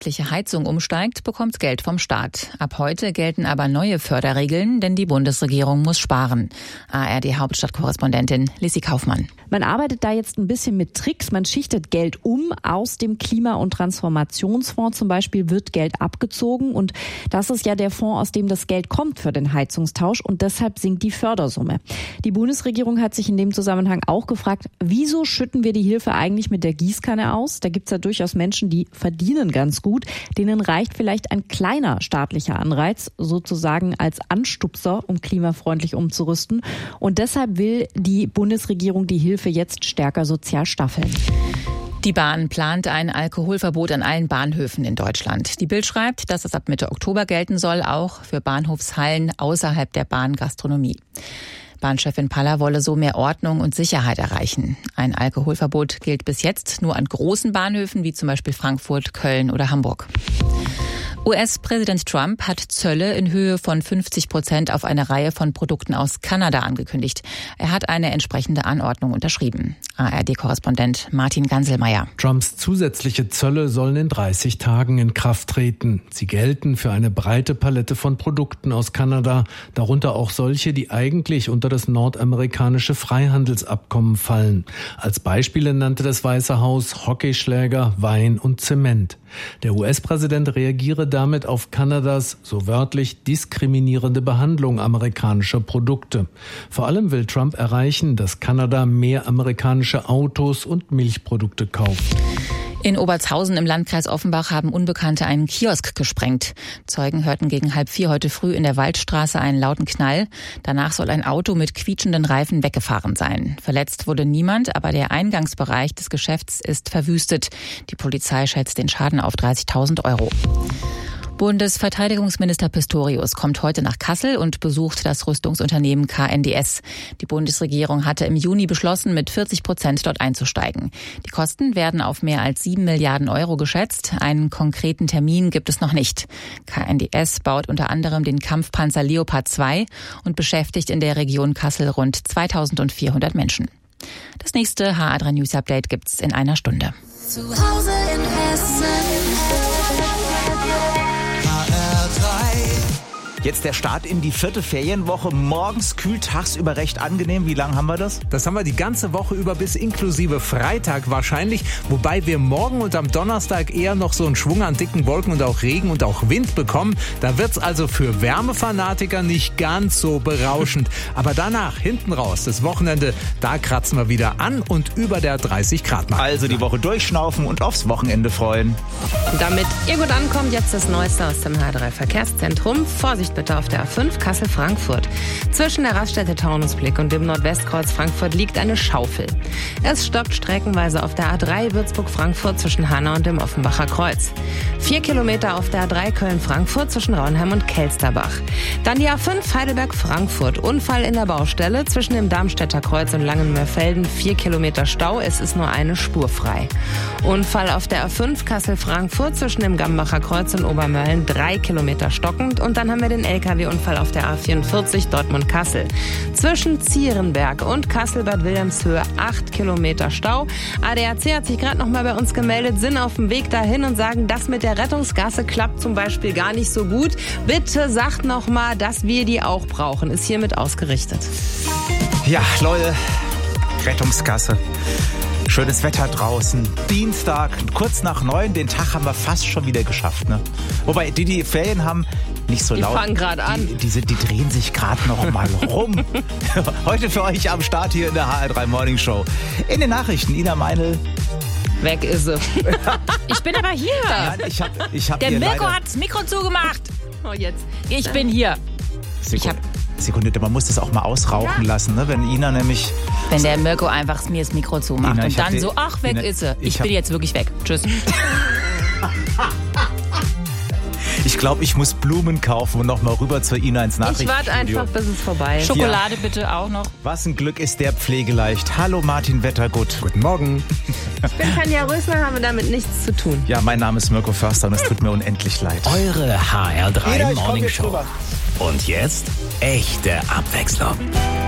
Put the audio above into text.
öffentliche Heizung umsteigt, bekommt Geld vom Staat. Ab heute gelten aber neue Förderregeln, denn die Bundesregierung muss sparen. ARD-Hauptstadtkorrespondentin Lissi Kaufmann. Man arbeitet da jetzt ein bisschen mit Tricks. Man schichtet Geld um. Aus dem Klima- und Transformationsfonds zum Beispiel wird Geld abgezogen. Und das ist ja der Fonds, aus dem das Geld kommt für den Heizungstausch. Und deshalb sinkt die Fördersumme. Die Bundesregierung hat sich in dem Zusammenhang auch gefragt, wieso schütten wir die Hilfe eigentlich mit der Gießkanne aus? Da gibt es ja durchaus Menschen, die verdienen ganz gut. Denen reicht vielleicht ein kleiner staatlicher Anreiz, sozusagen als Anstupser, um klimafreundlich umzurüsten. Und deshalb will die Bundesregierung die Hilfe jetzt stärker sozial staffeln. Die Bahn plant ein Alkoholverbot an allen Bahnhöfen in Deutschland. Die Bild schreibt, dass es ab Mitte Oktober gelten soll, auch für Bahnhofshallen außerhalb der Bahngastronomie. Bahnchefin Paller wolle so mehr Ordnung und Sicherheit erreichen. Ein Alkoholverbot gilt bis jetzt nur an großen Bahnhöfen wie zum Beispiel Frankfurt, Köln oder Hamburg. US-Präsident Trump hat Zölle in Höhe von 50% auf eine Reihe von Produkten aus Kanada angekündigt. Er hat eine entsprechende Anordnung unterschrieben. ARD-Korrespondent Martin Ganselmeier. Trumps zusätzliche Zölle sollen in 30 Tagen in Kraft treten. Sie gelten für eine breite Palette von Produkten aus Kanada, darunter auch solche, die eigentlich unter das nordamerikanische Freihandelsabkommen fallen. Als Beispiele nannte das Weiße Haus Hockeyschläger, Wein und Zement. Der US-Präsident reagiere damit auf Kanadas, so wörtlich, diskriminierende Behandlung amerikanischer Produkte. Vor allem will Trump erreichen, dass Kanada mehr amerikanische Autos und Milchprodukte kauft. In Obertshausen im Landkreis Offenbach haben Unbekannte einen Kiosk gesprengt. Zeugen hörten gegen 3:30 heute früh in der Waldstraße einen lauten Knall. Danach soll ein Auto mit quietschenden Reifen weggefahren sein. Verletzt wurde niemand, aber der Eingangsbereich des Geschäfts ist verwüstet. Die Polizei schätzt den Schaden auf 30.000 €. Bundesverteidigungsminister Pistorius kommt heute nach Kassel und besucht das Rüstungsunternehmen KNDS. Die Bundesregierung hatte im Juni beschlossen, mit 40% dort einzusteigen. Die Kosten werden auf mehr als 7 Milliarden € geschätzt. Einen konkreten Termin gibt es noch nicht. KNDS baut unter anderem den Kampfpanzer Leopard 2 und beschäftigt in der Region Kassel rund 2.400 Menschen. Das nächste HR3 News Update gibt's in einer Stunde. Zu Hause in Hessen. Jetzt der Start in die 4. Ferienwoche. Morgens kühl, tagsüber recht angenehm. Wie lange haben wir das? Das haben wir die ganze Woche über bis inklusive Freitag wahrscheinlich. Wobei wir morgen und am Donnerstag eher noch so einen Schwung an dicken Wolken und auch Regen und auch Wind bekommen. Da wird's also für Wärmefanatiker nicht ganz so berauschend. Aber danach, hinten raus, das Wochenende, da kratzen wir wieder an und über der 30 Grad Marke. Also die Woche durchschnaufen und aufs Wochenende freuen. Damit ihr gut ankommt, jetzt das Neueste aus dem H3 Verkehrszentrum. Vorsicht bitte auf der A5 Kassel-Frankfurt. Zwischen der Raststätte Taunusblick und dem Nordwestkreuz Frankfurt liegt eine Schaufel. Es stockt streckenweise auf der A3 Würzburg-Frankfurt zwischen Hanau und dem Offenbacher Kreuz. 4 Kilometer auf der A3 Köln-Frankfurt zwischen Raunheim und Kelsterbach. Dann die A5 Heidelberg-Frankfurt. Unfall in der Baustelle zwischen dem Darmstädter Kreuz und Langenmörfelden. 4 Kilometer Stau. Es ist nur eine Spur frei. Unfall auf der A5 Kassel-Frankfurt zwischen dem Gambacher Kreuz und Obermölln. 3 Kilometer stockend. Und dann haben wir den LKW-Unfall auf der A44 Dortmund-Kassel. Zwischen Zierenberg und Kassel-Bad Wilhelmshöhe 8 Kilometer Stau. ADAC hat sich gerade noch mal bei uns gemeldet, sind auf dem Weg dahin und sagen, das mit der Rettungsgasse klappt zum Beispiel gar nicht so gut. Bitte sagt noch mal, dass wir die auch brauchen. Ist hiermit ausgerichtet. Ja, Leute, Rettungsgasse. Schönes Wetter draußen. Dienstag, kurz nach 9. Den Tag haben wir fast schon wieder geschafft. Ne? Wobei, die Ferien haben, nicht so laut. Die fangen gerade an. Die drehen sich gerade noch mal rum. Heute für euch am Start hier in der HR3 Morning Show. In den Nachrichten, Ina Meinl. Weg ist sie. Ich bin aber hier. Ja, ich hab Der Mirko hat das Mikro zugemacht. Oh, jetzt. Ich bin hier. Sekunde, man muss das auch mal ausrauchen lassen, ne? Wenn Ina nämlich... Wenn der Mirko einfach mir das Mikro zumacht Ina, und dann so, ach, weg ist sie. Ich bin jetzt wirklich weg. Tschüss. Ich glaube, ich muss Blumen kaufen und noch mal rüber zur Ina ins Nachrichtenstudio. Ich warte einfach, bis es vorbei ist. Schokolade bitte auch noch. Was ein Glück ist der pflegeleicht. Hallo Martin Wettergut. Guten Morgen. Ich bin Tanja Rösner, habe damit nichts zu tun. Ja, mein Name ist Mirko Förster und es tut mir unendlich leid. Eure HR3 Ina, Morning Show. Und jetzt echte Abwechslung.